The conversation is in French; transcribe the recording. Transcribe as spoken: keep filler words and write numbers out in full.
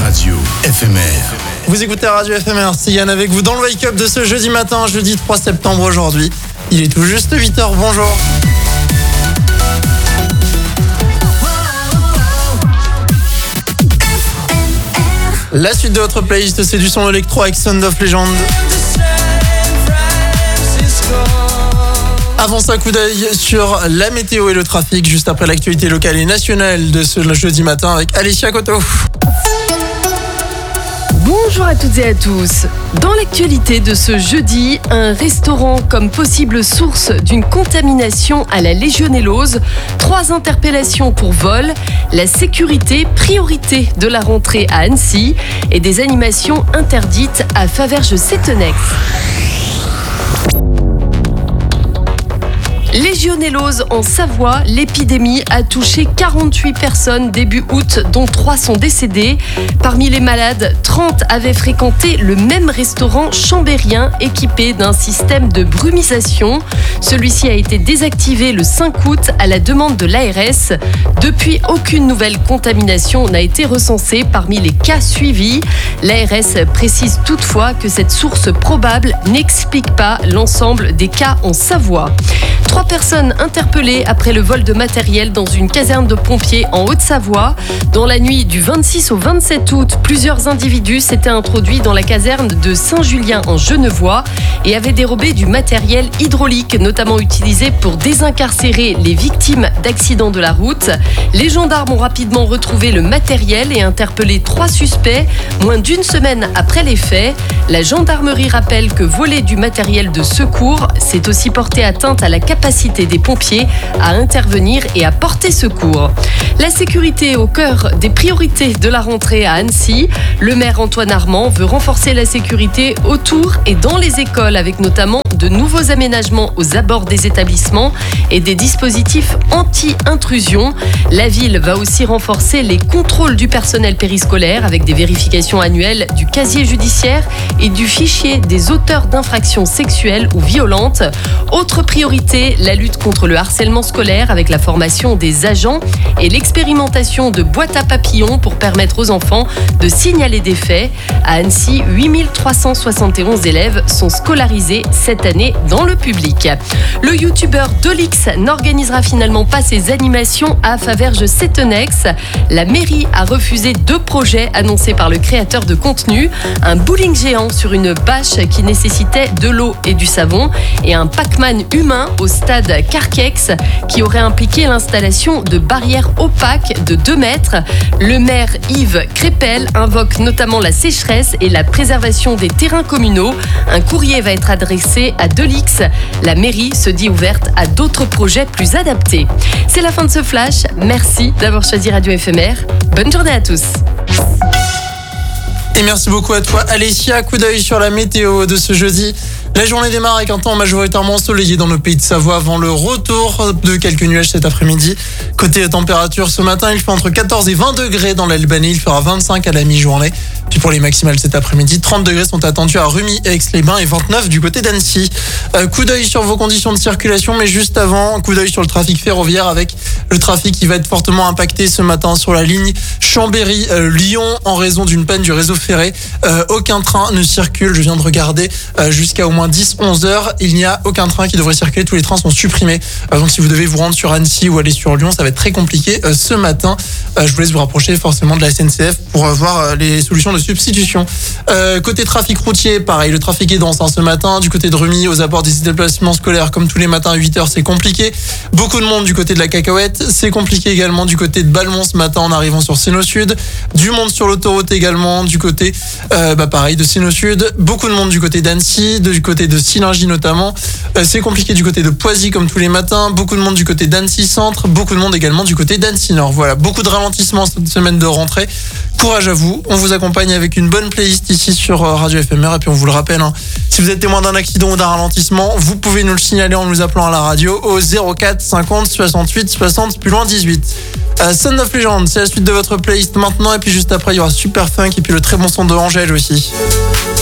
Radio F M R. Vous écoutez Radio F M R, c'est Yann avec vous dans le wake-up de ce jeudi matin, jeudi trois septembre aujourd'hui. Il est tout juste huit heures, bonjour. La suite de votre playlist, c'est du son électro avec Sound of Legend. Avant ça, coup d'œil sur la météo et le trafic, juste après l'actualité locale et nationale de ce jeudi matin avec Alicia Coto. Bonjour à toutes et à tous. Dans l'actualité de ce jeudi, un restaurant comme possible source d'une contamination à la légionellose, trois interpellations pour vol, la sécurité priorité de la rentrée à Annecy et des animations interdites à Faverges-Sétenex. Légionellose en Savoie, l'épidémie a touché quarante-huit personnes début août, dont trois sont décédées. Parmi les malades, trente avaient fréquenté le même restaurant chambérien équipé d'un système de brumisation. Celui-ci a été désactivé le cinq août à la demande de l'A R S. Depuis, aucune nouvelle contamination n'a été recensée parmi les cas suivis. L'A R S précise toutefois que cette source probable n'explique pas l'ensemble des cas en Savoie. Trois personnes interpellées après le vol de matériel dans une caserne de pompiers en Haute-Savoie. Dans la nuit du vingt-six au vingt-sept août, plusieurs individus s'étaient introduits dans la caserne de Saint-Julien en Genevois et avaient dérobé du matériel hydraulique, notamment utilisé pour désincarcérer les victimes d'accidents de la route. Les gendarmes ont rapidement retrouvé le matériel et interpellé trois suspects, moins d'une semaine après les faits. La gendarmerie rappelle que voler du matériel de secours, c'est aussi porter atteinte à la capacité des pompiers à intervenir et à porter secours. La sécurité au cœur des priorités de la rentrée à Annecy. Le maire Antoine Armand veut renforcer la sécurité autour et dans les écoles avec notamment de nouveaux aménagements aux abords des établissements et des dispositifs anti-intrusion. La ville va aussi renforcer les contrôles du personnel périscolaire avec des vérifications annuelles du casier judiciaire et du fichier des auteurs d'infractions sexuelles ou violentes. Autre priorité, la lutte contre le harcèlement scolaire avec la formation des agents et l'expérimentation de boîtes à papillons pour permettre aux enfants de signaler des faits. À Annecy, huit mille trois cent soixante et onze élèves sont scolarisés cette année dans le public. Le youtubeur Dolix n'organisera finalement pas ses animations à Faverges-Sétenex. La mairie a refusé deux projets annoncés par le créateur de contenu. Un bowling géant sur une bâche qui nécessitait de l'eau et du savon et un Pac-Man humain au stade Carquex qui aurait impliqué l'installation de barrières opaques de deux mètres. Le maire Yves Crépel invoque notamment la sécheresse et la préservation des terrains communaux. Un courrier va être adressé à Dolix. La mairie se dit ouverte à d'autres projets plus adaptés. C'est la fin de ce flash. Merci d'avoir choisi Radio F M R. Bonne journée à tous. Et merci beaucoup à toi Alicia, coup d'œil sur la météo de ce jeudi. La journée démarre avec un temps majoritairement ensoleillé dans le pays de Savoie avant le retour de quelques nuages cet après-midi. Côté température, ce matin, il fait entre quatorze et vingt degrés dans l'Albanie. Il fera vingt-cinq à la mi-journée. Puis pour les maximales cet après-midi, trente degrés sont attendus à Rumi et Aix-les-Bains et vingt-neuf du côté d'Annecy. Euh, coup d'œil sur vos conditions de circulation, mais juste avant, coup d'œil sur le trafic ferroviaire avec le trafic qui va être fortement impacté ce matin sur la ligne Chambéry-Lyon en raison d'une panne du réseau ferré. Euh, aucun train ne circule, je viens de regarder, euh, jusqu'à au moins dix onze heures. Il n'y a aucun train qui devrait circuler, tous les trains sont supprimés. Euh, donc si vous devez vous rendre sur Annecy ou aller sur Lyon, ça va être très compliqué euh, ce matin. Euh, je vous laisse vous rapprocher forcément de la S N C F pour euh, voir euh, les solutions de substitution. Euh, côté trafic routier, pareil, le trafic est dense hein, ce matin. Du côté de Rumi, aux abords des déplacements scolaires, comme tous les matins à huit heures, c'est compliqué. Beaucoup de monde du côté de la Cacahuète. C'est compliqué également du côté de Balmont ce matin en arrivant sur Séno Sud. Du monde sur l'autoroute également, du côté, euh, bah pareil, de Séno Sud. Beaucoup de monde du côté d'Annecy, du côté de Sillingy notamment. Euh, c'est compliqué du côté de Poisy comme tous les matins. Beaucoup de monde du côté d'Annecy Centre. Beaucoup de monde également du côté d'Annecy Nord. Voilà, beaucoup de ralentissements cette semaine de rentrée. Courage à vous. On vous accompagne avec une bonne playlist ici sur Radio F M R. Et puis on vous le rappelle, hein, si vous êtes témoin d'un accident ou d'un ralentissement, vous pouvez nous le signaler en nous appelant à la radio au zéro quatre cinquante soixante-huit soixante plus loin dix-huit. Euh, Sound of Legend, c'est la suite de votre playlist maintenant. Et puis juste après, il y aura Super Funk et puis le très bon son de Angèle aussi.